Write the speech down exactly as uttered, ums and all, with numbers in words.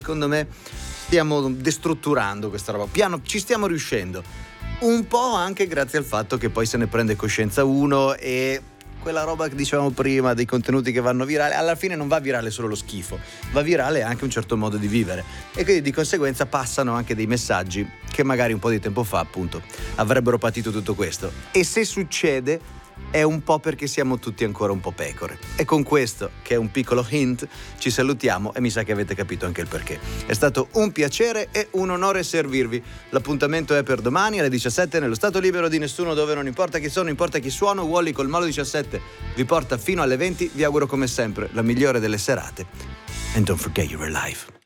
Secondo me stiamo destrutturando questa roba, piano ci stiamo riuscendo, un po' anche grazie al fatto che poi se ne prende coscienza uno e quella roba che dicevamo prima dei contenuti che vanno virale, alla fine non va virale solo lo schifo, va virale anche un certo modo di vivere e quindi di conseguenza passano anche dei messaggi che magari un po' di tempo fa appunto avrebbero patito tutto questo, e se succede è un po' perché siamo tutti ancora un po' pecore. E con questo, che è un piccolo hint, ci salutiamo e mi sa che avete capito anche il perché. È stato un piacere e un onore servirvi. L'appuntamento è per domani alle diciassette nello Stato Libero di Nessuno, dove non importa chi sono, importa chi suono. Wally col Malo diciassette vi porta fino alle venti. Vi auguro come sempre la migliore delle serate. And don't forget you're alive.